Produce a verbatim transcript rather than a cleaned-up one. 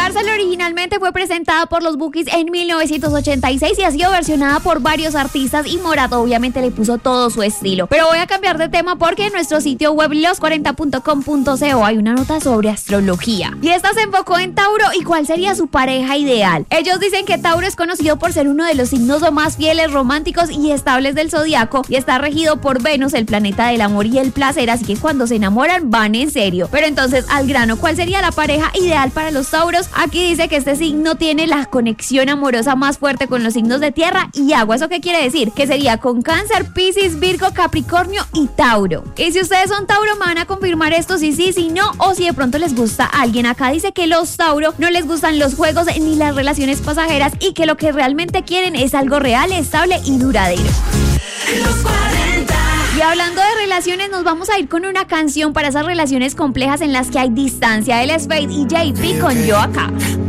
Cárcel originalmente fue presentada por los Bukis en mil novecientos ochenta y seis y ha sido versionada por varios artistas y Morat obviamente le puso todo su estilo. Pero voy a cambiar de tema porque en nuestro sitio web los cuarenta punto com punto co hay una nota sobre astrología. Y esta se enfocó en Tauro y cuál sería su pareja ideal. Ellos dicen que Tauro es conocido por ser uno de los signos más fieles, románticos y estables del zodiaco y está regido por Venus, el planeta del amor y el placer, así que cuando se enamoran van en serio. Pero entonces, al grano, ¿cuál sería la pareja ideal para los Tauros? Aquí dice que este signo tiene la conexión amorosa más fuerte con los signos de tierra y agua. ¿Eso qué quiere decir? Que sería con Cáncer, Piscis, Virgo, Capricornio y Tauro. Y si ustedes son Tauro, me van a confirmar esto, si sí, si no, o si de pronto les gusta a alguien. Acá dice que los Tauro no les gustan los juegos ni las relaciones pasajeras y que lo que realmente quieren es algo real, estable y duradero. Los cuarenta. Y hablando de relaciones, nos vamos a ir con una canción para esas relaciones complejas en las que hay distancia. Él es Fade y J P con Yo Acá.